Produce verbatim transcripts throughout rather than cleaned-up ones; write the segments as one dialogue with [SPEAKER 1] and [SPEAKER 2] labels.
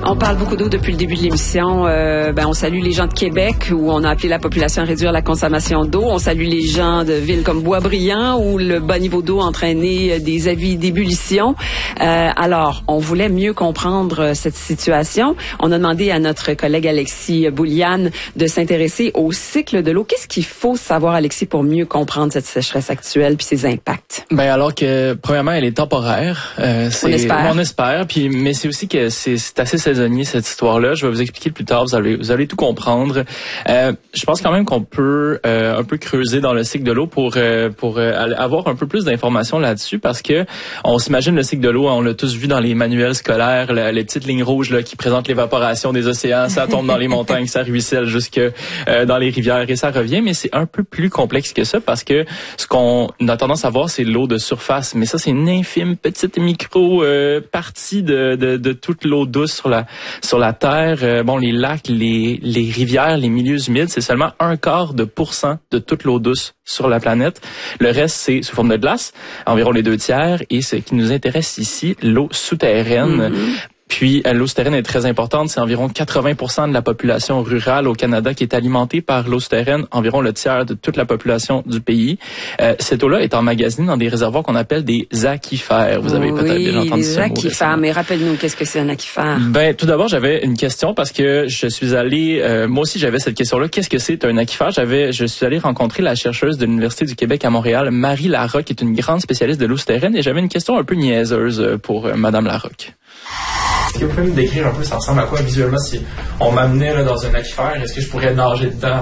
[SPEAKER 1] On parle beaucoup d'eau depuis le début de l'émission. Euh, ben, on salue les gens de Québec où on a appelé la population à réduire la consommation d'eau. On salue les gens de villes comme Boisbriand où le bas niveau d'eau a entraîné des avis d'ébullition. Euh, alors, on voulait mieux comprendre cette situation. On a demandé à notre collègue Alexis Bouliane de s'intéresser au cycle de l'eau. Qu'est-ce qu'il faut savoir, Alexis, pour mieux comprendre cette sécheresse actuelle puis ses impacts?
[SPEAKER 2] Ben alors que premièrement, elle est temporaire. Euh, c'est,
[SPEAKER 1] on espère.
[SPEAKER 2] On espère. Puis, mais c'est aussi que c'est, c'est assez saisonnier cette histoire-là. Je vais vous expliquer plus tard. Vous allez, vous allez tout comprendre. Euh, je pense quand même qu'on peut euh, un peu creuser dans le cycle de l'eau pour euh, pour euh, avoir un peu plus d'informations là-dessus, parce que on s'imagine le cycle de l'eau, on l'a tous vu dans les manuels scolaires, la, les petites lignes rouges là qui présentent l'évaporation des océans, ça tombe dans les montagnes, ça ruisselle jusque euh, dans les rivières et ça revient. Mais c'est un peu plus complexe que ça, parce que ce qu'on a tendance à voir, c'est l'eau de surface, mais ça c'est une infime petite micro euh, partie de, de de toute l'eau douce sur la sur la terre. Euh, bon, les lacs, les les rivières, les milieux humides, c'est seulement un quart de pourcent de toute l'eau douce sur la planète. Le reste, c'est sous forme de glace, environ les deux tiers. Et ce qui nous intéresse ici, l'eau souterraine. Mm-hmm. Puis, l'eau souterraine est très importante. C'est environ quatre-vingts pour cent de la population rurale au Canada qui est alimentée par l'eau souterraine, environ le tiers de toute la population du pays. Euh, cette eau-là est emmagasinée dans des réservoirs qu'on appelle des aquifères. Vous avez
[SPEAKER 1] oui,
[SPEAKER 2] peut-être déjà entendu
[SPEAKER 1] ce mot. Oui, des aquifères. Mais rappelle-nous, qu'est-ce que c'est un aquifère?
[SPEAKER 2] Ben, tout d'abord, j'avais une question parce que je suis allé, euh, moi aussi, j'avais cette question-là. Qu'est-ce que c'est un aquifère? J'avais, je suis allé rencontrer la chercheuse de l'Université du Québec à Montréal, Marie Larocque, qui est une grande spécialiste de l'eau souterraine, et j'avais une question un peu niaiseuse pour euh, Madame Larocque.
[SPEAKER 3] Est-ce que vous pouvez me décrire un peu, ça ressemble à quoi visuellement si on m'amenait là, dans un aquifère, est-ce que je pourrais nager dedans?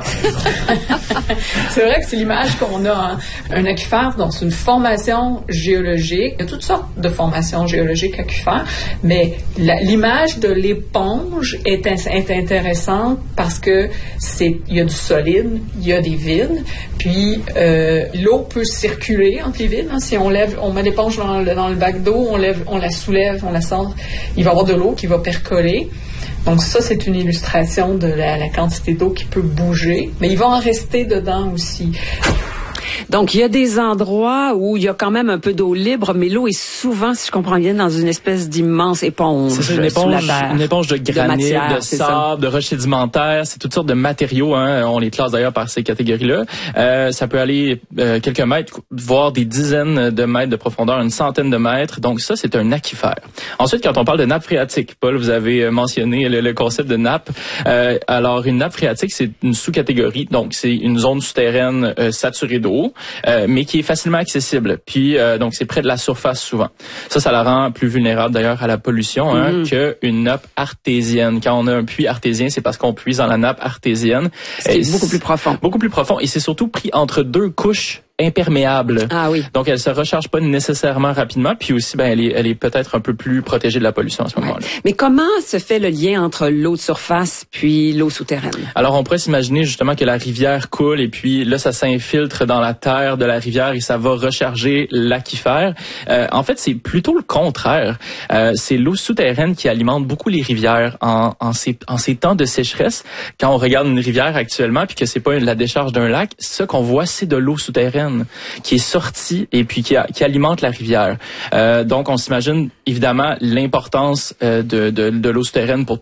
[SPEAKER 4] C'est vrai que c'est l'image qu'on a, hein. Un aquifère, donc c'est une formation géologique. Il y a toutes sortes de formations géologiques aquifères, mais la, l'image de l'éponge est, est intéressante parce que c'est, il y a du solide, il y a des vides, puis euh, l'eau peut circuler entre les vides. Hein. Si on lève, on met l'éponge dans le, dans le bac d'eau, on lève, on la soulève, on la sort, il va y avoir de l'eau qui va percoler. Donc ça, c'est une illustration de la, la quantité d'eau qui peut bouger, mais il va en rester dedans aussi.
[SPEAKER 1] Donc, il y a des endroits où il y a quand même un peu d'eau libre, mais l'eau est souvent, si je comprends bien, dans une espèce d'immense éponge.
[SPEAKER 2] C'est ça, une éponge, sous la terre, une éponge de granit, de, matière, de sable, de roches sédimentaires. C'est toutes sortes de matériaux. Hein. On les classe d'ailleurs par ces catégories-là. Euh, ça peut aller euh, quelques mètres, voire des dizaines de mètres de profondeur, une centaine de mètres. Donc ça, c'est un aquifère. Ensuite, quand on parle de nappe phréatique, Paul, vous avez mentionné le, le concept de nappe. Euh, alors, une nappe phréatique, c'est une sous-catégorie. Donc, c'est une zone souterraine euh, saturée d'eau. Euh, mais qui est facilement accessible. Puis euh, donc c'est près de la surface souvent. Ça, ça la rend plus vulnérable d'ailleurs à la pollution hein, mmh. qu'une nappe artésienne. Quand on a un puits artésien, c'est parce qu'on puise dans la nappe artésienne.
[SPEAKER 1] C'est beaucoup plus profond.
[SPEAKER 2] Beaucoup plus profond. Et c'est surtout pris entre deux couches imperméable.
[SPEAKER 1] Ah oui.
[SPEAKER 2] Donc elle se recharge pas nécessairement rapidement, puis aussi ben elle est elle est peut-être un peu plus protégée de la pollution à ce moment-là.
[SPEAKER 1] Ouais. Mais comment se fait le lien entre l'eau de surface puis l'eau souterraine?
[SPEAKER 2] Alors on pourrait s'imaginer justement que la rivière coule et puis là ça s'infiltre dans la terre de la rivière et ça va recharger l'aquifère. Euh, en fait, c'est plutôt le contraire. Euh, c'est l'eau souterraine qui alimente beaucoup les rivières en en ces en ces temps de sécheresse. Quand on regarde une rivière actuellement puis que c'est pas la décharge d'un lac, ce qu'on voit c'est de l'eau souterraine qui est sortie et puis qui, a, qui alimente la rivière. Euh, donc, on s'imagine évidemment l'importance euh, de, de, de l'eau souterraine pour